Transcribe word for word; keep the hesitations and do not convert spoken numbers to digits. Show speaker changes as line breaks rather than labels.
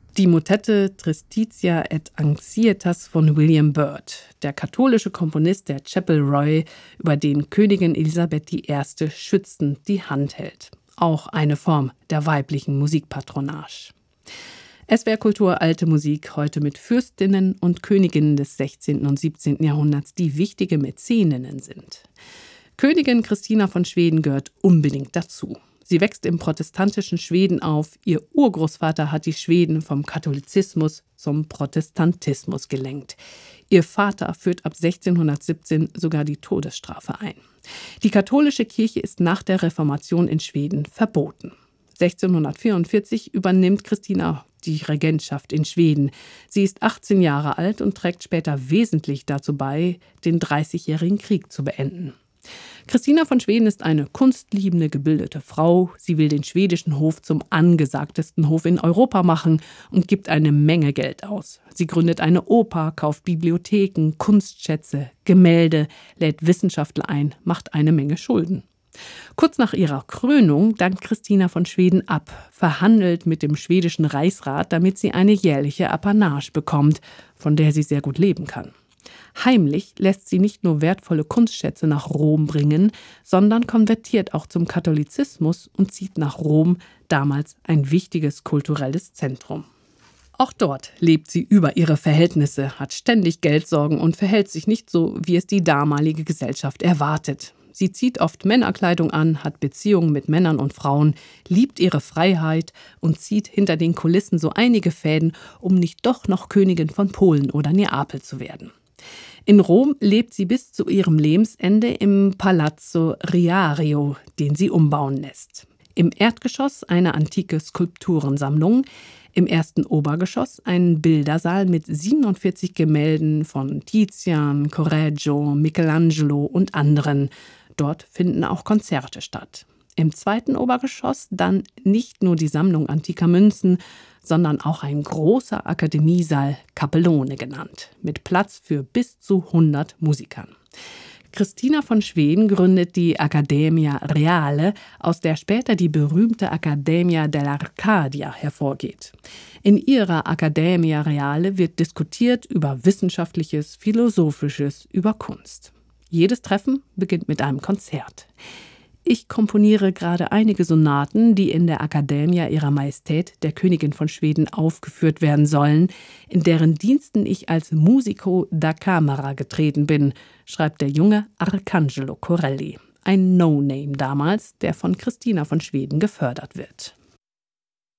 Die Motette Tristitia et Anxietas von William Byrd, der katholische Komponist der Chapel Royal, über den Königin Elisabeth die Erste schützend die Hand hält. Auch eine Form der weiblichen Musikpatronage. S W R Kultur Alte Musik heute mit Fürstinnen und Königinnen des sechzehnten und siebzehnten Jahrhunderts, die wichtige Mäzeninnen sind. Königin Christina von Schweden gehört unbedingt dazu. Sie wächst im protestantischen Schweden auf. Ihr Urgroßvater hat die Schweden vom Katholizismus zum Protestantismus gelenkt. Ihr Vater führt ab sechzehnhundertsiebzehn sogar die Todesstrafe ein. Die katholische Kirche ist nach der Reformation in Schweden verboten. sechzehnhundertvierundvierzig übernimmt Christina die Regentschaft in Schweden. Sie ist achtzehn Jahre alt und trägt später wesentlich dazu bei, den Dreißigjährigen Krieg zu beenden. Christina von Schweden ist eine kunstliebende, gebildete Frau. Sie will den schwedischen Hof zum angesagtesten Hof in Europa machen und gibt eine Menge Geld aus. Sie gründet eine Oper, kauft Bibliotheken, Kunstschätze, Gemälde, lädt Wissenschaftler ein, macht eine Menge Schulden. Kurz nach ihrer Krönung dankt Christina von Schweden ab, verhandelt mit dem schwedischen Reichsrat, damit sie eine jährliche Apanage bekommt, von der sie sehr gut leben kann. Heimlich lässt sie nicht nur wertvolle Kunstschätze nach Rom bringen, sondern konvertiert auch zum Katholizismus und zieht nach Rom, damals ein wichtiges kulturelles Zentrum. Auch dort lebt sie über ihre Verhältnisse, hat ständig Geldsorgen und verhält sich nicht so, wie es die damalige Gesellschaft erwartet. Sie zieht oft Männerkleidung an, hat Beziehungen mit Männern und Frauen, liebt ihre Freiheit und zieht hinter den Kulissen so einige Fäden, um nicht doch noch Königin von Polen oder Neapel zu werden. In Rom lebt sie bis zu ihrem Lebensende im Palazzo Riario, den sie umbauen lässt. Im Erdgeschoss eine antike Skulpturensammlung, im ersten Obergeschoss ein Bildersaal mit siebenundvierzig Gemälden von Tizian, Correggio, Michelangelo und anderen. Dort finden auch Konzerte statt. Im zweiten Obergeschoss dann nicht nur die Sammlung antiker Münzen, sondern auch ein großer Akademiesaal, Capellone genannt, mit Platz für bis zu hundert Musikern. Christina von Schweden gründet die Accademia Reale, aus der später die berühmte Accademia dell'Arcadia hervorgeht. In ihrer Accademia Reale wird diskutiert über Wissenschaftliches, Philosophisches, über Kunst. Jedes Treffen beginnt mit einem Konzert. Ich komponiere gerade einige Sonaten, die in der Accademia Ihrer Majestät, der Königin von Schweden, aufgeführt werden sollen, in deren Diensten ich als Musico da Camera getreten bin, schreibt der junge Arcangelo Corelli, ein No-Name damals, der von Christina von Schweden gefördert wird.